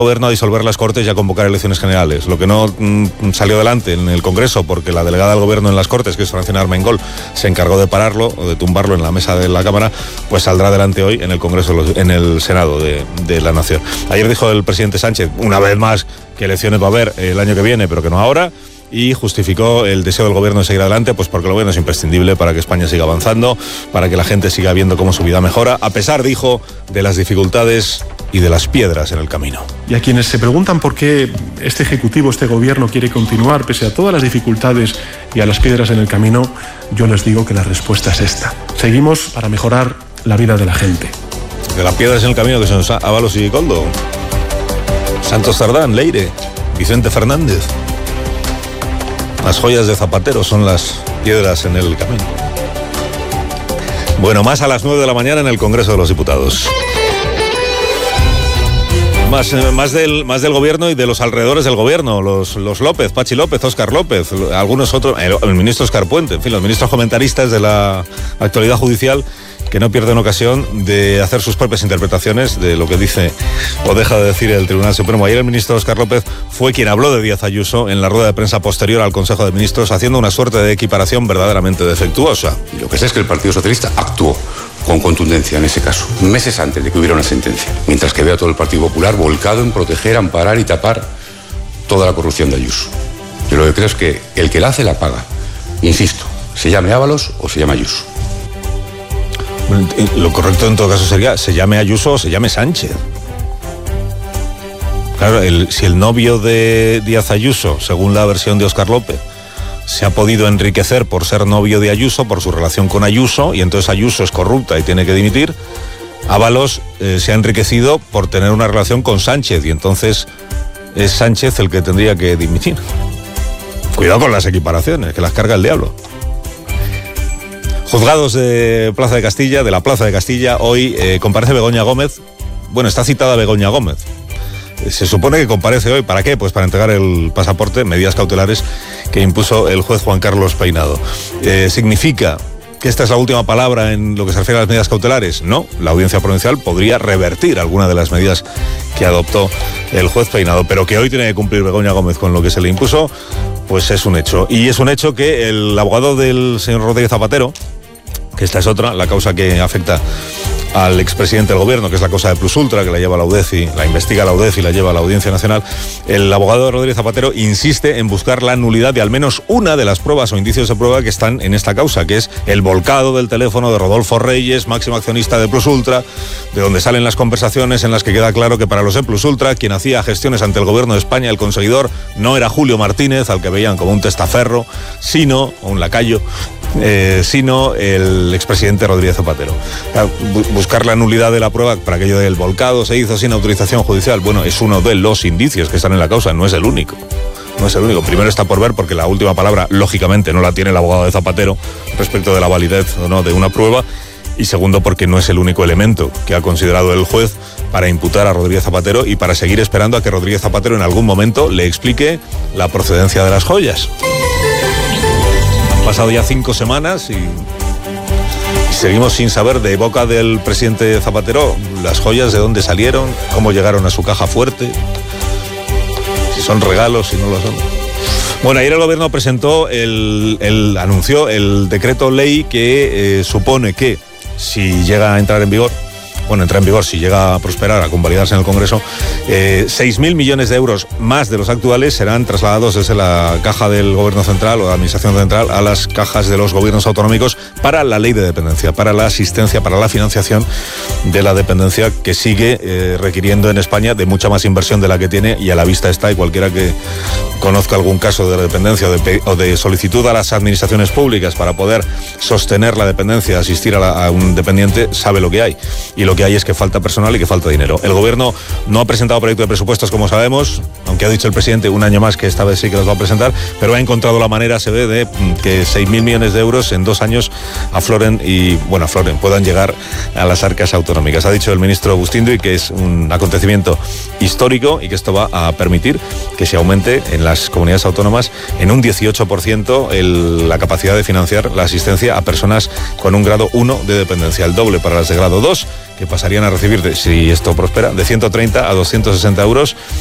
Gobierno a disolver las Cortes y a convocar elecciones generales. Lo que no salió adelante en el Congreso, porque la delegada del Gobierno en las Cortes, que es Francina Armengol, se encargó de pararlo o de tumbarlo en la mesa de la Cámara, pues saldrá adelante hoy en el Congreso, en el Senado de la Nación. Ayer dijo el presidente Sánchez, una vez más, que elecciones va a haber el año que viene, pero que no ahora, y justificó el deseo del Gobierno de seguir adelante, pues porque el Gobierno es imprescindible para que España siga avanzando, para que la gente siga viendo cómo su vida mejora, a pesar, dijo, de las dificultades y de las piedras en el camino. Y a quienes se preguntan por qué este Ejecutivo, este Gobierno quiere continuar pese a todas las dificultades y a las piedras en el camino, yo les digo que la respuesta es esta. Seguimos para mejorar la vida de la gente. De las piedras en el camino que son Ábalos y Koldo, Santos Cerdán, Leire, Vicente Fernández. Las joyas de Zapatero son las piedras en el camino. Bueno, más a las 9 de la mañana en el Congreso de los Diputados. Más del Gobierno y de los alrededores del Gobierno, los López, Pachi López, Óscar López, algunos otros, el ministro Óscar Puente, en fin, los ministros comentaristas de la actualidad judicial, que no pierden ocasión de hacer sus propias interpretaciones de lo que dice o deja de decir el Tribunal Supremo. Ayer el ministro Óscar López fue quien habló de Díaz Ayuso en la rueda de prensa posterior al Consejo de Ministros, haciendo una suerte de equiparación verdaderamente defectuosa. Y lo que sé es que el Partido Socialista actuó con contundencia en ese caso, meses antes de que hubiera una sentencia, mientras que veo a todo el Partido Popular volcado en proteger, amparar y tapar toda la corrupción de Ayuso. Yo lo que creo es que el que la hace la paga. Insisto, se llame Ábalos o se llame Ayuso. Lo correcto en todo caso sería se llame Ayuso o se llame Sánchez. Claro, si el novio de Díaz Ayuso, según la versión de Óscar López, se ha podido enriquecer por ser novio de Ayuso, por su relación con Ayuso, y entonces Ayuso es corrupta y tiene que dimitir, Ábalos se ha enriquecido por tener una relación con Sánchez, y entonces es Sánchez el que tendría que dimitir. Cuidado con las equiparaciones, que las carga el diablo. Juzgados de la Plaza de Castilla, hoy comparece Begoña Gómez. Bueno, está citada Begoña Gómez. Se supone que comparece hoy, ¿para qué? Pues para entregar el pasaporte, medidas cautelares que impuso el juez Juan Carlos Peinado. ¿Significa que esta es la última palabra en lo que se refiere a las medidas cautelares? No, la Audiencia Provincial podría revertir alguna de las medidas que adoptó el juez Peinado, pero que hoy tiene que cumplir Begoña Gómez con lo que se le impuso, pues es un hecho. Y es un hecho que el abogado del señor Rodríguez Zapatero, que esta es otra, la causa que afecta al expresidente del Gobierno, que es la causa de Plus Ultra, que la lleva la UDECI, la investiga la UDECI y la lleva a la Audiencia Nacional. El abogado de Rodríguez Zapatero insiste en buscar la nulidad de al menos una de las pruebas o indicios de prueba que están en esta causa, que es el volcado del teléfono de Rodolfo Reyes, máximo accionista de Plus Ultra, de donde salen las conversaciones en las que queda claro que para los de Plus Ultra, quien hacía gestiones ante el Gobierno de España, el conseguidor, no era Julio Martínez, al que veían como un testaferro, sino un lacayo, sino el expresidente Rodríguez Zapatero. Buscar la nulidad de la prueba para aquello del volcado se hizo sin autorización judicial. Bueno, es uno de los indicios que están en la causa, no es el único. No es el único. Primero está por ver, porque la última palabra, lógicamente, no la tiene el abogado de Zapatero respecto de la validez o no de una prueba. Y segundo, porque no es el único elemento que ha considerado el juez para imputar a Rodríguez Zapatero y para seguir esperando a que Rodríguez Zapatero en algún momento le explique la procedencia de las joyas. Han pasado ya 5 semanas y seguimos sin saber de boca del presidente Zapatero las joyas, de dónde salieron, cómo llegaron a su caja fuerte, si son regalos, si no lo son. Bueno, ayer el Gobierno presentó anunció el decreto ley que supone que si llega a entrar en vigor, si llega a prosperar, a convalidarse en el Congreso, 6.000 millones de euros más de los actuales serán trasladados desde la caja del Gobierno Central o de la Administración Central a las cajas de los gobiernos autonómicos para la ley de dependencia, para la asistencia, para la financiación de la dependencia, que sigue requiriendo en España de mucha más inversión de la que tiene, y a la vista está, y cualquiera que conozca algún caso de dependencia o de solicitud a las administraciones públicas para poder sostener la dependencia, asistir a un dependiente, sabe lo que hay. Y lo que hay es que falta personal y que falta dinero. El Gobierno no ha presentado proyecto de presupuestos, como sabemos, aunque ha dicho el presidente un año más que esta vez sí que los va a presentar, pero ha encontrado la manera, se ve, de que 6.000 millones de euros en 2 años afloren, puedan llegar a las arcas autonómicas. Ha dicho el ministro Bustinduy que es un acontecimiento histórico y que esto va a permitir que se aumente en las comunidades autónomas en un 18% la capacidad de financiar la asistencia a personas con un grado 1 de dependencia, el doble para las de grado 2, que pasarían a recibir, si esto prospera, de 130 a 260 euros